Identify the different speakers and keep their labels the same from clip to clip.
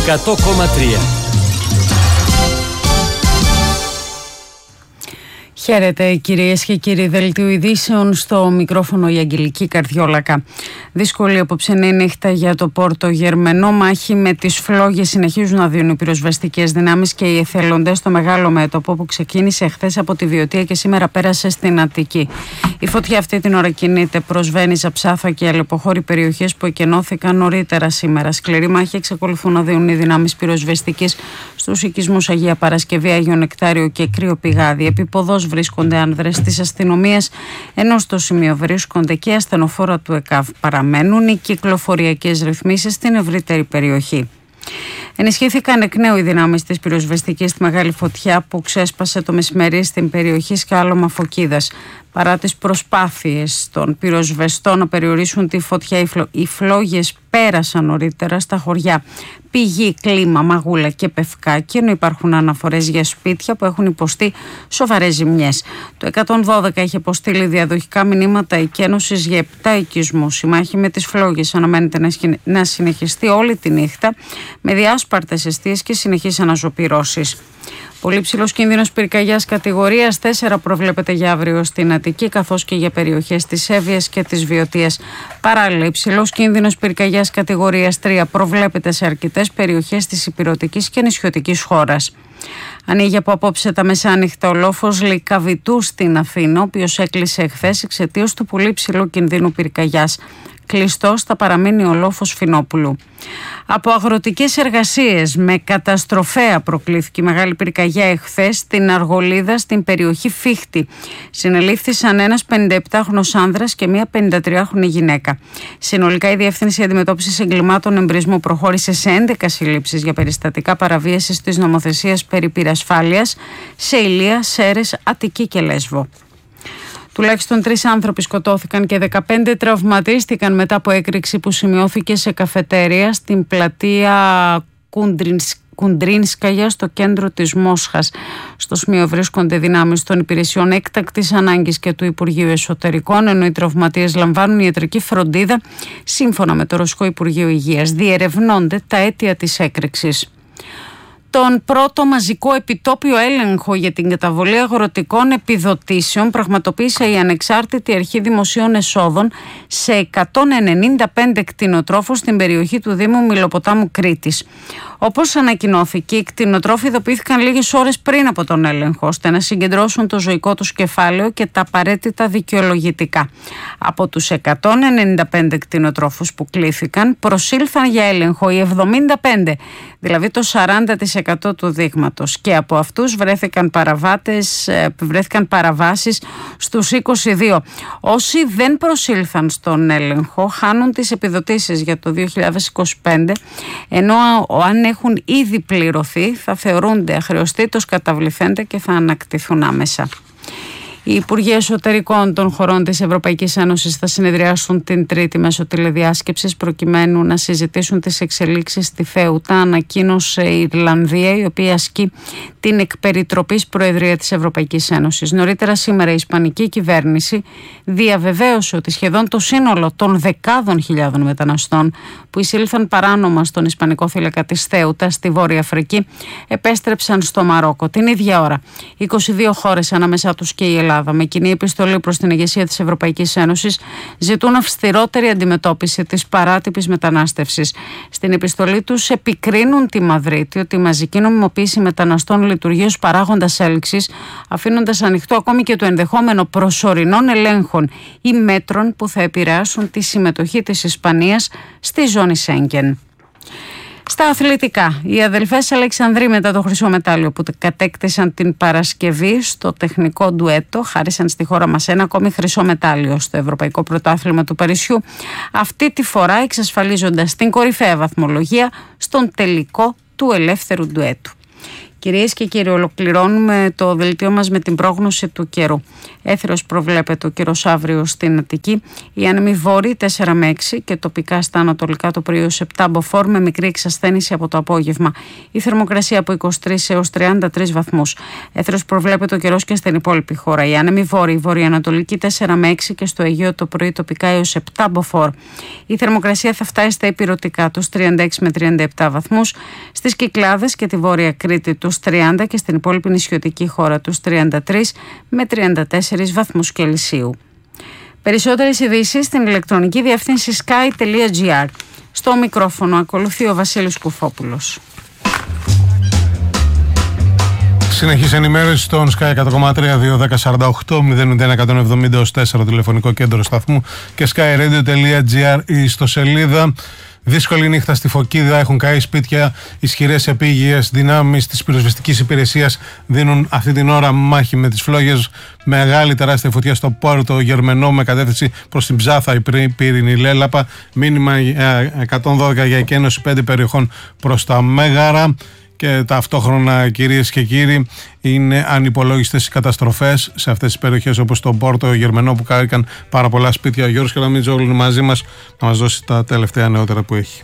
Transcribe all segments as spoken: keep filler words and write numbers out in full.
Speaker 1: εκατό κόμμα τρία.
Speaker 2: Χαίρετε κυρίες και κύριοι, δελτίο ειδήσεων, στο μικρόφωνο η Αγγελική Καρδιόλακα. Δύσκολη απόψινή νύχτα για το Πόρτο Γερμενό. Μάχη με τις φλόγες συνεχίζουν να δίνουν οι πυροσβεστικές δυνάμεις και οι εθελοντές στο μεγάλο μέτωπο που ξεκίνησε χθες από τη Βιωτία και σήμερα πέρασε στην Αττική. Η φωτιά αυτή την ώρα κινείται προς Βένιζα, Ψάθα και αλλεποχώρη, περιοχές που εκενώθηκαν νωρίτερα σήμερα. Σκληρή μάχη εξακολουθούν να δίνουν οι δυνάμεις πυροσβεστικής στους οικισμούς Αγία Παρασκευή, Άγιο Νεκτάριο και Κρύο Πηγάδι. Επίποδος βρίσκονται άνδρες της αστυνομίας, ενώ στο σημείο βρίσκονται και ασθενοφόρα του ΕΚΑΒ. Παραμένουν οι κυκλοφοριακές ρυθμίσεις στην ευρύτερη περιοχή. Ενισχύθηκαν εκ νέου οι δυνάμεις της πυροσβεστικής στη μεγάλη φωτιά που ξέσπασε το μεσημέρι στην περιοχή Σκάλωμα Φωκίδας. Παρά τις προσπάθειες των πυροσβεστών να περιορίσουν τη φωτιά, οι φλόγες πέρασαν νωρίτερα στα χωριά Πηγή, Κλίμα, Μαγούλα και Πευκάκι, ενώ υπάρχουν αναφορές για σπίτια που έχουν υποστεί σοβαρές ζημιές. Το εκατόν δώδεκα έχει αποστείλει διαδοχικά μηνύματα εκένωσης για επτά οικισμούς. Η μάχη με τις φλόγες αναμένεται να συνεχιστεί όλη τη νύχτα με διάσπαρτες εστίες και συνεχείς αναζωπυρώσεις. Πολύ ψηλός κίνδυνος πυρκαγιάς κατηγορίας τέσσερα προβλέπεται για αύριο στην Αττική, καθώς και για περιοχές της Εύβοιας και της Βιωτίας. Παράλληλα, υψηλός κίνδυνος πυρκαγιάς κατηγορίας τρία προβλέπεται σε αρκετές περιοχές της ηπειρωτικής και νησιωτικής χώρας. Ανοίγει από απόψε τα μεσάνυχτα ο λόφος Λυκαβητού στην Αθήνα, ο οποίος έκλεισε εχθές εξαιτίας του πολύ ψηλού κινδύνου πυρκαγιάς. Κλειστός θα παραμείνει ο λόφος Φινόπουλου. Από αγροτικές εργασίες με καταστροφέα προκλήθηκε η μεγάλη πυρκαγιά εχθές στην Αργολίδα, στην περιοχή Φίχτη. Συνελήφθησαν ένας πενηνταεπτάχρονος άνδρας και μία πενηντατριάχρονη γυναίκα. Συνολικά η Διεύθυνση Αντιμετώπισης Εγκλημάτων Εμπρισμού προχώρησε σε έντεκα συλλήψεις για περιστατικά παραβίασης της νομοθεσίας περί πυρασφάλειας σε Ηλεία, Σέρρες, Αττική και Λέσβο. Τουλάχιστον τρεις άνθρωποι σκοτώθηκαν και δεκαπέντε τραυματίστηκαν μετά από έκρηξη που σημειώθηκε σε καφετέρια στην πλατεία Κουντρίνσκαγια στο κέντρο της Μόσχας. Στο σημείο βρίσκονται δυνάμεις των υπηρεσιών έκτακτης ανάγκης και του Υπουργείου Εσωτερικών, ενώ οι τραυματίες λαμβάνουν ιατρική φροντίδα σύμφωνα με το Ρωσικό Υπουργείο Υγείας. Διερευνώνται τα αίτια της έκρηξης. Τον πρώτο μαζικό επιτόπιο έλεγχο για την καταβολή αγροτικών επιδοτήσεων πραγματοποίησε η Ανεξάρτητη Αρχή Δημοσίων Εσόδων σε εκατόν ενενήντα πέντε κτηνοτρόφους στην περιοχή του Δήμου Μηλοποτάμου Κρήτης. Όπως ανακοινώθηκε, οι κτηνοτρόφοι ειδοποιήθηκαν λίγες ώρες πριν από τον έλεγχο, ώστε να συγκεντρώσουν το ζωικό τους κεφάλαιο και τα απαραίτητα δικαιολογητικά. Από τους εκατόν ενενήντα πέντε κτηνοτρόφους που κλήθηκαν, προσήλθαν για έλεγχο οι εβδομήντα πέντε, δηλαδή το σαράντα τοις εκατό του δείγματος, και από αυτούς βρέθηκαν, παραβάτες, βρέθηκαν παραβάσεις στους είκοσι δύο. Όσοι δεν προσήλθαν στον έλεγχο χάνουν τις επιδοτήσεις για το δύο χιλιάδες είκοσι πέντε, ενώ αν έχουν ήδη πληρωθεί θα θεωρούνται αχρεωστήτως καταβληθέντα και θα ανακτηθούν άμεσα. Οι Υπουργοί Εσωτερικών των χωρών της Ευρωπαϊκής Ένωσης θα συνεδριάσουν την Τρίτη μέσω τηλεδιάσκεψης προκειμένου να συζητήσουν τις εξελίξεις στη Θέουτα, ανακοίνωσε η Ιρλανδία, η οποία ασκεί την εκπεριτροπής Προεδρία της Ευρωπαϊκής Ένωσης. Νωρίτερα σήμερα η Ισπανική κυβέρνηση διαβεβαίωσε ότι σχεδόν το σύνολο των δεκάδων χιλιάδων μεταναστών που εισήλθαν παράνομα στον Ισπανικό θύλακα της Θέουτα στη Βόρεια Αφρική επέστρεψαν στο Μαρόκο. Την ίδια ώρα, είκοσι δύο χώρες, ανάμεσά τους και η Ελλάδα, με κοινή επιστολή προς την ηγεσία της Ευρωπαϊκής Ένωσης, ζητούν αυστηρότερη αντιμετώπιση της παράτυπης μετανάστευσης. Στην επιστολή τους επικρίνουν τη Μαδρίτη ότι η μαζική νομιμοποίηση μεταναστών λειτουργεί ως παράγοντας έλξης, αφήνοντας ανοιχτό ακόμη και το ενδεχόμενο προσωρινών ελέγχων ή μέτρων που θα επηρεάσουν τη συμμετοχή της Ισπανίας στη ζώνη Σέγγεν. Στα αθλητικά, οι αδελφές Αλεξανδροί μετά το χρυσό μετάλλιο που κατέκτησαν την Παρασκευή στο τεχνικό ντουέτο χάρισαν στη χώρα μας ένα ακόμη χρυσό μετάλλιο στο Ευρωπαϊκό Πρωτάθλημα του Παρισιού, αυτή τη φορά εξασφαλίζοντας την κορυφαία βαθμολογία στον τελικό του ελεύθερου ντουέτου. Κυρίες και κύριοι, ολοκληρώνουμε το δελτίο μας με την πρόγνωση του καιρού. Έθριος προβλέπεται ο καιρός αύριο στην Αττική. Οι άνεμοι βόρειοι τέσσερα με έξι και τοπικά στα ανατολικά το πρωί ως επτά μποφόρ με μικρή εξασθένηση από το απόγευμα. Η θερμοκρασία από είκοσι τρεις έως τριάντα τρεις βαθμούς. Έθριος προβλέπεται ο καιρός και στην υπόλοιπη χώρα. Οι άνεμοι βόρειοι βορειοανατολικοί τέσσερα με έξι και στο Αιγαίο το πρωί τοπικά έως επτά μποφόρ. Η θερμοκρασία θα φτάσει στα ηπειρωτικά τους τριάντα έξι με τριάντα επτά βαθμούς. Στις Κυκλάδες και τη Βόρεια Κρήτη τους τριάντα και στην υπόλοιπη νησιωτική χώρα τους τριάντα τρεις με τριάντα τέσσερις βαθμούς Κελσίου. Περισσότερες ειδήσεις στην ηλεκτρονική διεύθυνση sky τελεία gr. Στο μικρόφωνο ακολουθεί ο Βασίλης Κουφόπουλος.
Speaker 1: Συνεχής ενημέρωση στον Sky εκατό κόμμα τρία δύο δέκα σαράντα οκτώ μηδέν ένα εκατόν εβδομήντα τέσσερα τηλεφωνικό κέντρο σταθμού και sky radio τελεία gr η ιστοσελίδα. Δύσκολη νύχτα στη Φωκίδα, έχουν καεί σπίτια, ισχυρές επίγειες δυνάμεις της πυροσβεστικής υπηρεσίας δίνουν αυτή την ώρα μάχη με τις φλόγες. Μεγάλη τεράστια φωτιά στο Πόρτο Γερμενό με κατεύθυνση προς την Ψάθα, η Πύρινη Λέλαπα. Μήνυμα εκατόν δώδεκα για εκένωση πέντε περιοχών προς τα Μέγαρα. Και ταυτόχρονα, κυρίες και κύριοι, είναι ανυπολόγιστες οι καταστροφές σε αυτές τις περιοχές όπως το Πόρτο Γερμενό που κάρηκαν πάρα πολλά σπίτια. Ο Γιώργος Καλαμίτζογλου είναι μαζί μας να μας δώσει τα τελευταία νεότερα που έχει.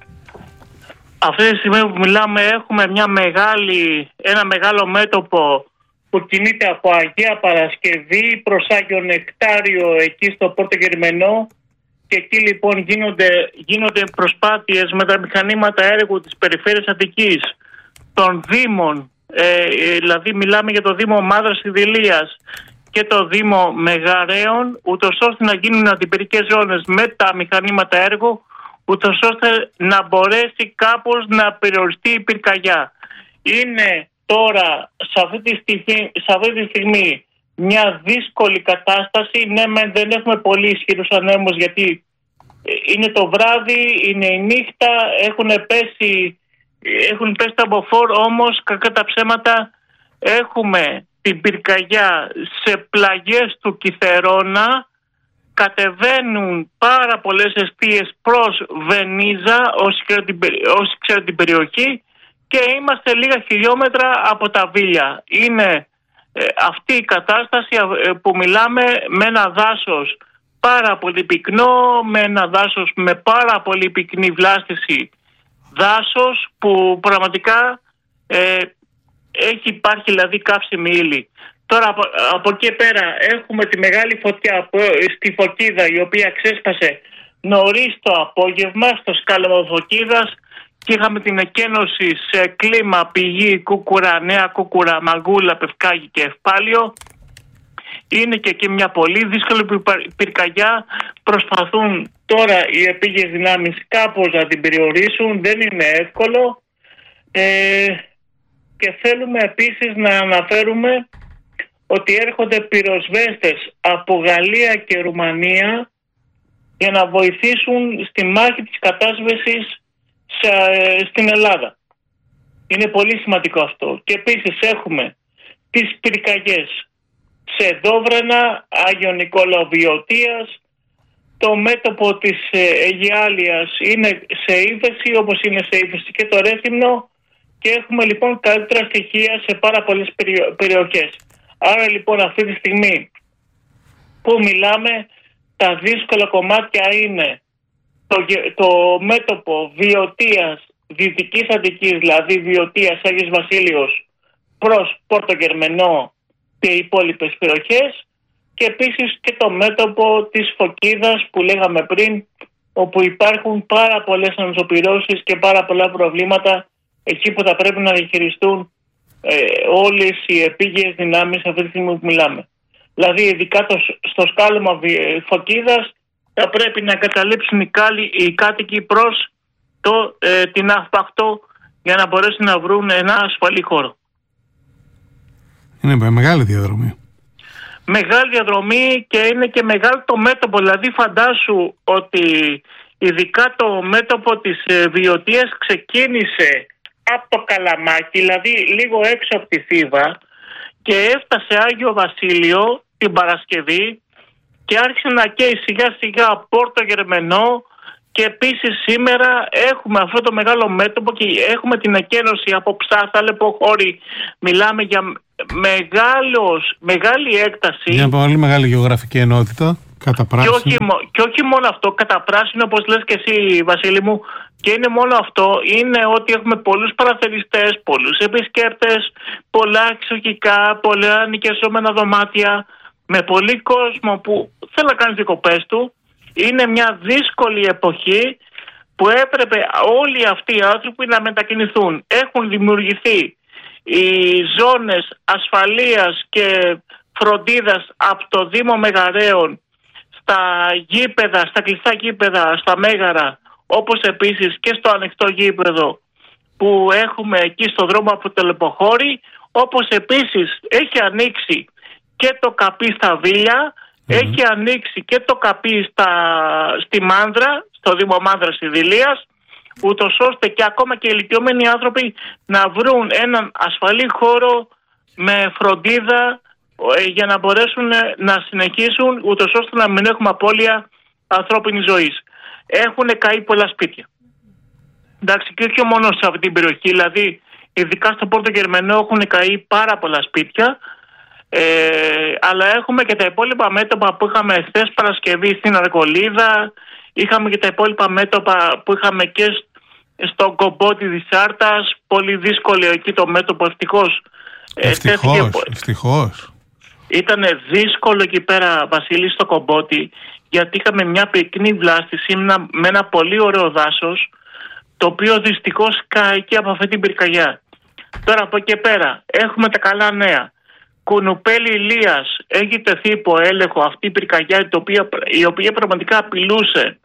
Speaker 3: Αυτή τη στιγμή που μιλάμε έχουμε μια μεγάλη, ένα μεγάλο μέτωπο που κινείται από Αγία Παρασκευή προς Άγιο Νεκτάριο εκεί στο Πόρτο Γερμενό και εκεί λοιπόν γίνονται, γίνονται προσπάθειες με τα μηχανήματα έργου της περιφέρειας Αττικής, των Δήμων, ε, δηλαδή μιλάμε για το Δήμο Μάδρας Ιδηλίας και το Δήμο Μεγαρέων, ούτως ώστε να γίνουν αντιπυρικές ζώνες με τα μηχανήματα έργου, ούτως ώστε να μπορέσει κάπως να περιοριστεί η πυρκαγιά. Είναι τώρα σε αυτή τη στιγμή, σε αυτή τη στιγμή μια δύσκολη κατάσταση. Ναι, δεν έχουμε πολύ ισχυρούς ανέμους γιατί είναι το βράδυ, είναι η νύχτα, έχουν πέσει Έχουν πέσει τα μποφόρ, όμως κακά τα ψέματα έχουμε την πυρκαγιά σε πλαγιές του Κιθερώνα, κατεβαίνουν πάρα πολλές εστίες προς Βενίζα, όσοι ξέρουν, όσοι ξέρουν την περιοχή, και είμαστε λίγα χιλιόμετρα από τα Βίλια. Είναι ε, αυτή η κατάσταση ε, που μιλάμε με ένα δάσος πάρα πολύ πυκνό, με ένα δάσος με πάρα πολύ πυκνή βλάστηση, δάσος που πραγματικά ε, έχει υπάρχει δηλαδή καύσιμη ύλη. Τώρα από, από εκεί πέρα έχουμε τη μεγάλη φωτιά που, στη Φωκίδα, η οποία ξέσπασε νωρίς το απόγευμα στο σκάλωμα Φωκίδας και είχαμε την εκένωση σε κλίμα Πηγή, Κούκουρα, Νέα Κούκουρα, Μαγκούλα, Πευκάγη και Ευπάλιο. Είναι και εκεί μια πολύ δύσκολη πυρκαγιά. Προσπαθούν τώρα οι επίγειες δυνάμεις κάπως να την περιορίσουν. Δεν είναι εύκολο. Ε, και θέλουμε επίσης να αναφέρουμε ότι έρχονται πυροσβέστες από Γαλλία και Ρουμανία για να βοηθήσουν στη μάχη της κατάσβεσης σε, στην Ελλάδα. Είναι πολύ σημαντικό αυτό. Και επίσης έχουμε τις πυρκαγιές σε Δόβρανα, Άγιο Νικόλαο Βιωτίας. Το μέτωπο της Αιγιάλειας είναι σε ύφεση, όπως είναι σε ύφεση και το Ρέθυμνο, και έχουμε λοιπόν καλύτερα στοιχεία σε πάρα πολλές περιοχές. Άρα λοιπόν αυτή τη στιγμή που μιλάμε, τα δύσκολα κομμάτια είναι το, το μέτωπο Βιωτίας, Δυτικής Αττικής, δηλαδή Βιωτίας, Άγιος Βασίλειος προς Πόρτο Γερμενό και οι υπόλοιπες περιοχές, και επίσης και το μέτωπο της Φωκίδας που λέγαμε πριν, όπου υπάρχουν πάρα πολλές ανοσοπυρώσεις και πάρα πολλά προβλήματα εκεί που θα πρέπει να διαχειριστούν ε, όλες οι επίγειες δυνάμεις αυτή τη στιγμή που μιλάμε. Δηλαδή ειδικά το, στο σκάλωμα Φωκίδας θα πρέπει να καταλήψουν οι, κάλοι, οι κάτοικοι προς το, ε, την Αυπαχτό για να μπορέσουν να βρουν ένα ασφαλή χώρο.
Speaker 1: Είναι μεγάλη διαδρομή.
Speaker 3: Μεγάλη διαδρομή και είναι και μεγάλο το μέτωπο. Δηλαδή φαντάσου ότι ειδικά το μέτωπο της ε, Βιωτίας ξεκίνησε από το Καλαμάκι, δηλαδή λίγο έξω από τη Θήβα, και έφτασε Άγιο Βασίλειο την Παρασκευή και άρχισε να καίει σιγά σιγά Πόρτο Γερμενό Και επίσης σήμερα έχουμε αυτό το μεγάλο μέτωπο και έχουμε την εκένωση από Ψάθα, Λεποχώρη. Μιλάμε για μεγάλος, μεγάλη έκταση.
Speaker 1: Μια πολύ μεγάλη γεωγραφική ενότητα. Και
Speaker 3: όχι, και όχι μόνο αυτό, κατά πράσινο, όπως λες και εσύ, Βασίλη μου, και είναι μόνο αυτό, είναι ότι έχουμε πολλούς παραθεριστές, πολλούς επισκέπτες, πολλά εξοχικά, πολλά νοικιαζόμενα δωμάτια, με πολύ κόσμο που θέλει να κάνει διακοπές του. Είναι μια δύσκολη εποχή που έπρεπε όλοι αυτοί οι άνθρωποι να μετακινηθούν. Έχουν δημιουργηθεί οι ζώνες ασφαλείας και φροντίδας από το Δήμο Μεγαρέων στα γήπεδα, στα κλειστά γήπεδα, στα Μέγαρα, όπως επίσης και στο ανοιχτό γήπεδο που έχουμε εκεί στο δρόμο από το Λεποχώρη, όπως επίσης έχει ανοίξει και το καπί στα Βίλια, mm-hmm. έχει ανοίξει και το καπί στα, στη Μάνδρα, στο Δήμο Μάνδρας Ιδηλίας, ούτως ώστε και ακόμα και οι ηλικιωμένοι άνθρωποι να βρουν έναν ασφαλή χώρο με φροντίδα για να μπορέσουν να συνεχίσουν, ούτως ώστε να μην έχουμε απώλεια ανθρώπινης ζωής. Έχουν καεί πολλά σπίτια. Εντάξει, και όχι μόνο σε αυτή την περιοχή, δηλαδή ειδικά στο Πόρτο Γερμενό έχουν καεί πάρα πολλά σπίτια, ε, αλλά έχουμε και τα υπόλοιπα μέτωπα που είχαμε χθες Παρασκευή στην Αρκολίδα, είχαμε και τα υπόλοιπα μέτωπα που είχαμε και στον Κομπότη της Άρτας, πολύ δύσκολο εκεί το μέτωπο, ευτυχώς.
Speaker 1: Ευτυχώς, ε, ευτυχώς.
Speaker 3: Ήταν δύσκολο εκεί πέρα, Βασίλη, στο Κομπότη, γιατί είχαμε μια πυκνή βλάστηση με ένα πολύ ωραίο δάσος, το οποίο δυστυχώς κάει και από αυτή την πυρκαγιά. Τώρα από εκεί πέρα έχουμε τα καλά νέα. Κουνουπέλη Ηλίας έχει τεθεί υπό έλεγχο αυτή η πυρκαγιά, η οποία, η οποία πραγματικά απειλούσε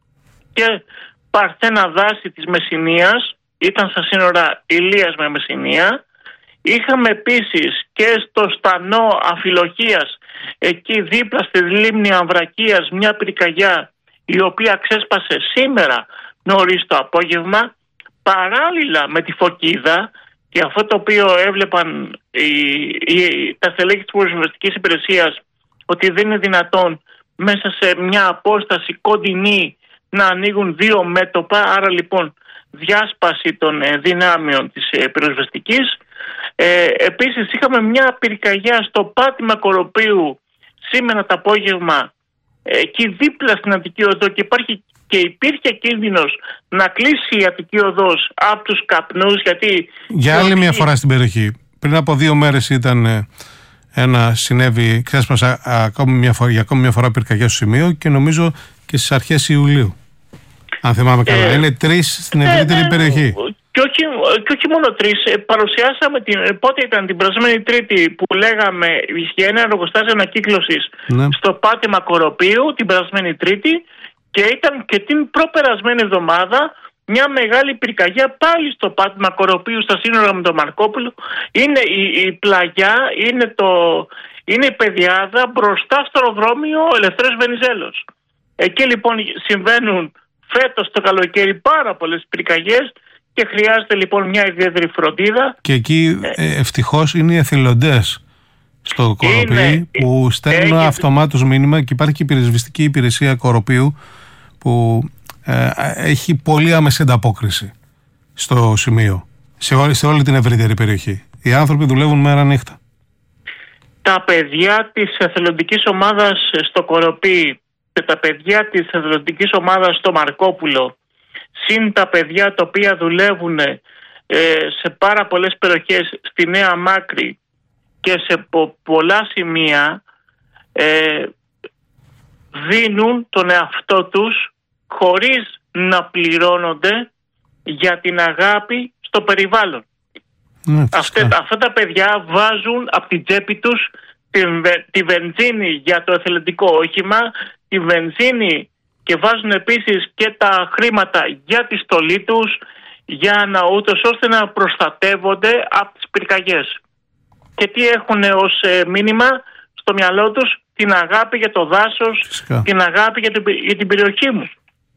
Speaker 3: και παρθένα δάση της Μεσσηνίας, ήταν στα σύνορα Ηλίας με Μεσσηνία. Είχαμε επίσης και στο στανό Αφιλοχίας, εκεί δίπλα στη λίμνη Αμβρακίας, μια πυρκαγιά η οποία ξέσπασε σήμερα νωρίς το απόγευμα, παράλληλα με τη Φωκίδα, και αυτό το οποίο έβλεπαν οι, οι, τα στελέχη της πυροσβεστικής υπηρεσίας, ότι δεν είναι δυνατόν μέσα σε μια απόσταση κοντινή να ανοίγουν δύο μέτωπα, άρα λοιπόν διάσπαση των ε, δυνάμεων της ε, πυροσβεστικής. Ε, επίσης είχαμε μια πυρκαγιά στο πάτημα Κοροπίου σήμερα το απόγευμα, ε, εκεί δίπλα στην Αττική Οδό, και υπάρχει και υπήρχε κίνδυνος να κλείσει η Αττική Οδός από τους καπνούς, γιατί...
Speaker 1: Για άλλη μια φορά στην περιοχή. Πριν από δύο μέρες ήταν ένα συνέβη, ξέσπασε ακόμη μια φορά, για ακόμη μια φορά πυρκαγιά στο σημείο, και νομίζω και στις αρχές Ιουλίου, αν θυμάμαι καλά. Ε, Είναι τρεις στην ευρύτερη ε, ε, περιοχή.
Speaker 3: Και όχι, και όχι μόνο τρεις. Ε, παρουσιάσαμε την, πότε ήταν την περασμένη Τρίτη που λέγαμε για ένα εργοστάσιο ανακύκλωσης, ναι, στο πάτημα Κοροπίου την περασμένη Τρίτη, και ήταν και την προπερασμένη εβδομάδα μια μεγάλη πυρκαγιά πάλι στο πάτημα Κοροπίου στα σύνορα με τον Μαρκόπουλο. Είναι η, η πλαγιά, είναι, το, είναι η Πεδιάδα μπροστά στο αεροδρόμιο Ελευθέριος Βενιζέλος. Εκεί λοιπόν συμβαίνουν φέτος το καλοκαίρι πάρα πολλές πυρκαγιές και χρειάζεται λοιπόν μια ιδιαίτερη φροντίδα.
Speaker 1: Και εκεί ε, ευτυχώς είναι οι εθελοντές στο Κοροπή που στέλνουν έχει... αυτομάτως μήνυμα, και υπάρχει και η πυροσβεστική υπηρεσία Κοροπίου που ε, έχει πολύ άμεση ανταπόκριση στο σημείο, σε όλη, σε όλη την ευρύτερη περιοχή. Οι άνθρωποι δουλεύουν μέρα νύχτα.
Speaker 3: Τα παιδιά της εθελοντικής ομάδας στο Κοροπή και τα παιδιά της εθελοντικής ομάδας στο Μαρκόπουλο, συν τα παιδιά τα οποία δουλεύουν ε, σε πάρα πολλές περιοχές στη Νέα Μάκρη και σε πο, πολλά σημεία, ε, δίνουν τον εαυτό τους χωρίς να πληρώνονται για την αγάπη στο περιβάλλον.
Speaker 1: Ναι,
Speaker 3: Αυτέ, αυτά τα παιδιά βάζουν από την τσέπη τους τη, τη βενζίνη για το εθελοντικό όχημα, τη βενζίνη, και βάζουν επίσης και τα χρήματα για τη στολή τους, για να ούτως ώστε να προστατεύονται από τις πυρκαγιές. Και τι έχουν ως ε, μήνυμα στο μυαλό τους? Την αγάπη για το δάσος, φυσικά, την αγάπη για την, για την περιοχή μου.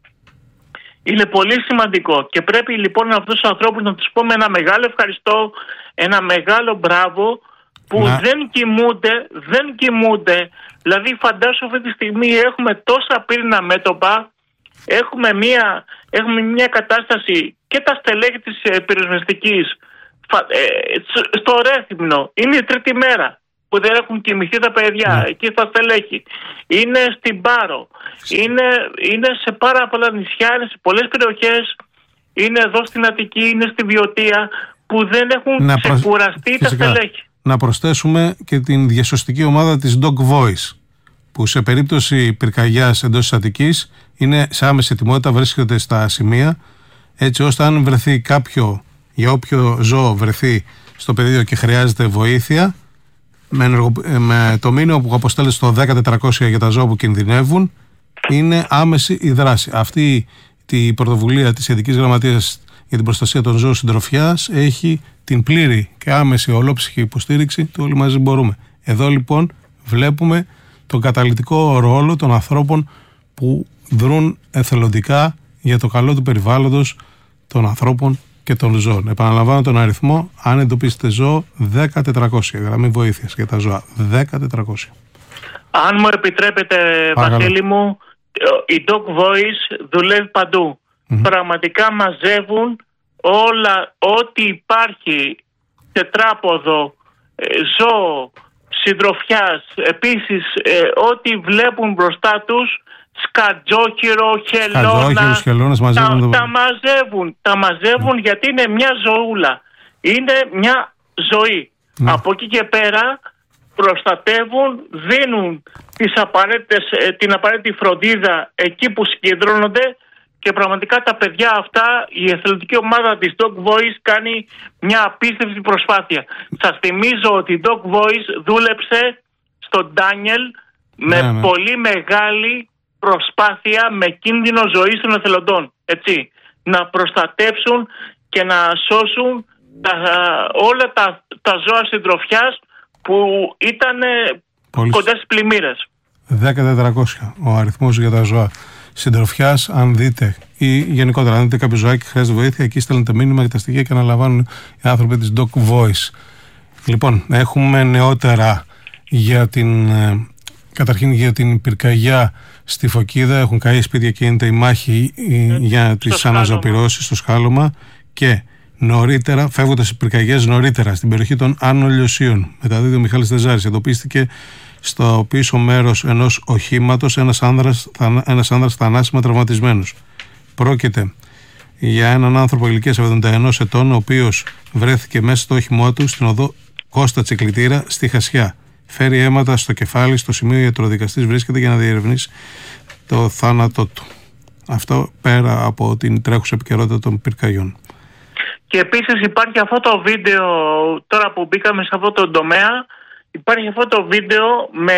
Speaker 3: Είναι πολύ σημαντικό και πρέπει λοιπόν αυτούς τους ανθρώπους να τους πούμε ένα μεγάλο ευχαριστώ, ένα μεγάλο μπράβο, που να... δεν κοιμούνται, δεν κοιμούνται. Δηλαδή φαντάσου αυτή τη στιγμή έχουμε τόσα πύρνα μέτωπα Έχουμε μια, έχουμε μια κατάσταση και τα στελέχη της ε, πυροσβεστικής ε, στο Ρέθυμνο. Είναι η τρίτη μέρα που δεν έχουν κοιμηθεί τα παιδιά, ναι. εκεί στα στελέχη. Είναι στην Πάρο. Είναι, είναι σε πάρα πολλά νησιά, είναι σε πολλές περιοχές. Είναι εδώ στην Αττική, είναι στη Βιωτία, που δεν έχουν να ξεκουραστεί προ... τα στελέχη.
Speaker 1: Να προσθέσουμε και την διασωστική ομάδα της Dog Voice, που σε περίπτωση πυρκαγιάς εντός της Αττικής είναι σε άμεση ετοιμότητα, βρίσκεται στα σημεία, έτσι ώστε αν βρεθεί κάποιο, για όποιο ζώο βρεθεί στο πεδίο και χρειάζεται βοήθεια, με, ενεργο... με το μήνυμα που αποστέλλεται στο δέκα τετρακόσια για τα ζώα που κινδυνεύουν, είναι άμεση η δράση. Αυτή η πρωτοβουλία της Ειδικής Γραμματείας για την Προστασία των Ζώων Συντροφιάς έχει την πλήρη και άμεση ολόψυχη υποστήριξη του Όλοι Μαζί Μπορούμε. Εδώ λοιπόν βλέπουμε τον καταλυτικό ρόλο των ανθρώπων που δρούν εθελοντικά για το καλό του περιβάλλοντος, των ανθρώπων και των ζώων. Επαναλαμβάνω τον αριθμό, αν εντοπίσετε ζώο, δέκα τετρακόσια, γραμμή βοήθειας για τα ζώα. δέκα τετρακόσια.
Speaker 3: Αν μου επιτρέπετε, Παρακαλώ. Βασίλη μου, η Dog Voice δουλεύει παντού. Mm-hmm. Πραγματικά μαζεύουν όλα, ό,τι υπάρχει τετράποδο, ε, ζώο, συντροφιάς, επίσης ε, ό,τι βλέπουν μπροστά τους, σκατζόχυρο, χελώνα,
Speaker 1: χελώνες, μαζεύουν
Speaker 3: τα,
Speaker 1: το...
Speaker 3: τα μαζεύουν, τα μαζεύουν mm. γιατί είναι μια ζωούλα, είναι μια ζωή. Mm. Από εκεί και πέρα προστατεύουν, δίνουν τις απαραίτητες, την απαραίτητη φροντίδα εκεί που συγκεντρώνονται. Και πραγματικά τα παιδιά αυτά, η εθελοντική ομάδα της Dog Voice κάνει μια απίστευτη προσπάθεια. Σας θυμίζω ότι η Dog Voice δούλεψε στον Ντάνιελ με ναι, ναι. πολύ μεγάλη προσπάθεια, με κίνδυνο ζωής των εθελοντών. Έτσι, να προστατεύσουν και να σώσουν τα, όλα τα, τα ζώα συντροφιάς που ήταν πολύ... κοντά στις πλημμύρες.
Speaker 1: δέκα τετρακόσια ο αριθμός για τα ζώα συντροφιάς, αν δείτε, ή γενικότερα, αν δείτε κάποιο ζωάκι χρειάζεται βοήθεια, εκεί στέλνετε μήνυμα για τα στοιχεία και αναλαμβάνουν οι άνθρωποι της Dog Voice. Λοιπόν, έχουμε νεότερα για την, καταρχήν για την πυρκαγιά στη Φωκίδα. Έχουν καεί σπίτια και γίνεται η μάχη ε, για τις αναζωπυρώσεις στο σκάλωμα. Και νωρίτερα, φεύγοντας οι πυρκαγιές νωρίτερα, στην περιοχή των Άνω Λιωσίων, μεταδίδει ο Μιχάλης Δεζάρης, εντοπίστηκε στο πίσω μέρος ενός οχήματος ένας άνδρας, ένας άνδρας θανάσιμα τραυματισμένος. Πρόκειται για έναν άνθρωπο ηλικίας εβδομήντα ενός ετών, ο οποίος βρέθηκε μέσα στο όχημό του στην οδό Κώστα Τσικλητήρα στη Χασιά. Φέρει αίματα στο κεφάλι, στο σημείο ιατροδικαστής βρίσκεται για να διερευνήσει το θάνατό του. Αυτό πέρα από την τρέχουσα επικαιρότητα των πυρκαγιών.
Speaker 3: Και επίσης υπάρχει αυτό το βίντεο, τώρα που μπήκαμε σε αυτό το τομέα, υπάρχει αυτό το βίντεο με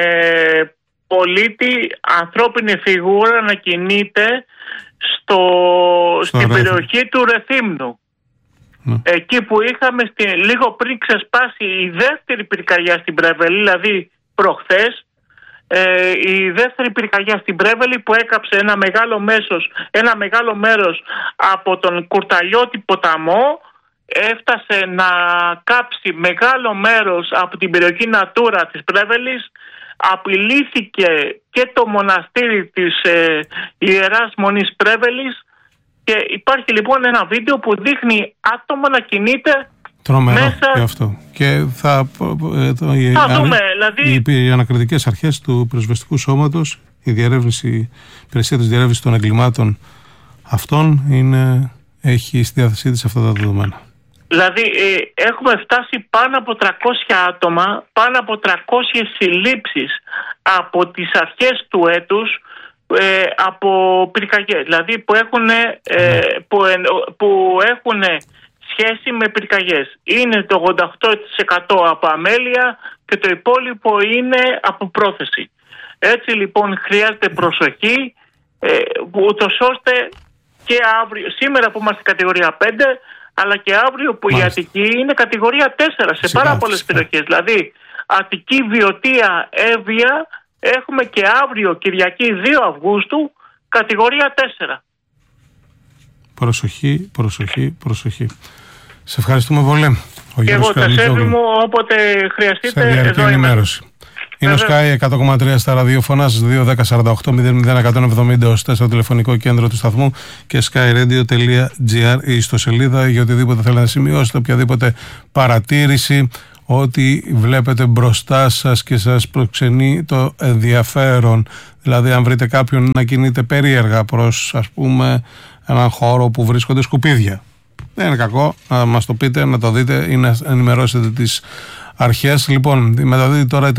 Speaker 3: πολίτη, ανθρώπινη φιγούρα να κινείται στο, στην Ρέθι. περιοχή του Ρεθύμνου. Ναι. Εκεί που είχαμε στη, λίγο πριν ξεσπάσει η δεύτερη πυρκαγιά στην Πρέβελη, δηλαδή προχθές, ε, η δεύτερη πυρκαγιά στην Πρέβελη που έκαψε ένα μεγάλο, μέσος, ένα μεγάλο μέρος από τον Κουρταλιώτη ποταμό, έφτασε να κάψει μεγάλο μέρος από την περιοχή Natura της Πρέβελης, απειλήθηκε και το μοναστήρι της ε, Ιεράς Μονής Πρέβελης και υπάρχει λοιπόν ένα βίντεο που δείχνει άτομο να κινείται
Speaker 1: τρομερό
Speaker 3: μέσα...
Speaker 1: και αυτό. Και θα, ε, το, οι,
Speaker 3: θα δούμε, δηλαδή...
Speaker 1: οι, οι ανακριτικές αρχές του πυροσβεστικού σώματος, η διερεύνηση, η υπηρεσία της διερεύνησης των εγκλημάτων αυτών είναι, έχει στη διάθεσή της αυτά τα δεδομένα.
Speaker 3: Δηλαδή ε, έχουμε φτάσει πάνω από τριακόσια άτομα, πάνω από τριακόσιες συλλήψεις από τις αρχές του έτους ε, από πυρκαγιές, δηλαδή που έχουν, ε, που, ε, που έχουν σχέση με πυρκαγιές. Είναι το ογδόντα οκτώ τοις εκατό από αμέλεια και το υπόλοιπο είναι από πρόθεση. Έτσι λοιπόν χρειάζεται προσοχή ε, ούτως ώστε και αύριο, σήμερα που είμαστε κατηγορία πέντε, αλλά και αύριο που Μάλιστα. η Αττική είναι κατηγορία τέσσερα σε πάρα πολλές περιοχές. Δηλαδή Αττική, Βιωτία, Εύβοια, έχουμε και αύριο Κυριακή δύο Αυγούστου κατηγορία τέσσερα.
Speaker 1: Προσοχή, προσοχή, προσοχή. Σε ευχαριστούμε πολύ.
Speaker 3: Ο και εγώ, Κασέβη μου, όποτε χρειαστείτε,
Speaker 1: εδώ
Speaker 3: είμαι.
Speaker 1: Είναι ο Sky εκατό κόμμα τρία στα ραδιόφωνα, δύο δέκα σαράντα οκτώ μηδέν μηδέν εκατόν εβδομήντα τέσσερα στο τηλεφωνικό κέντρο του σταθμού και skyradio τελεία gr η ιστοσελίδα για οτιδήποτε θέλετε να σημειώσετε, οποιαδήποτε παρατήρηση, ό,τι βλέπετε μπροστά σας και σας προξενεί το ενδιαφέρον. Δηλαδή, αν βρείτε κάποιον να κινείται περίεργα προς, ας πούμε, έναν χώρο που βρίσκονται σκουπίδια, δεν είναι κακό να μας το πείτε, να το δείτε ή να ενημερώσετε τις αρχές. Λοιπόν, μεταδίδει τώρα